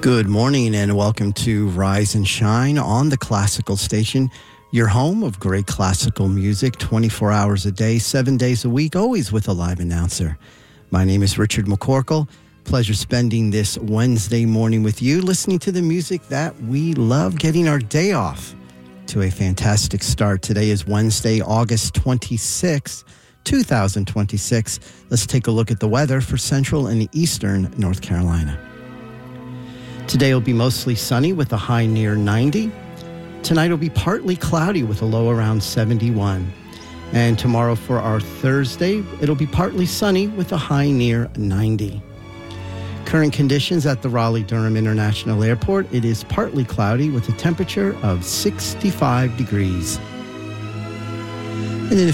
Good morning and welcome to Rise and Shine on the Classical Station, your home of great classical music 24 hours a day, 7 days a week, always with a live announcer. My name is Richard McCorkle. Pleasure spending this Wednesday morning with you, listening to the music that we love, getting our day off to a fantastic start. Today is Wednesday, August 26, 2026. Let's take a look at the weather for central and eastern North Carolina. Today will be mostly sunny with a high near 90. Tonight will be partly cloudy with a low around 71. And tomorrow for our Thursday, it'll be partly sunny with a high near 90. Current conditions at the Raleigh-Durham International Airport, it is partly cloudy with a temperature of 65 degrees.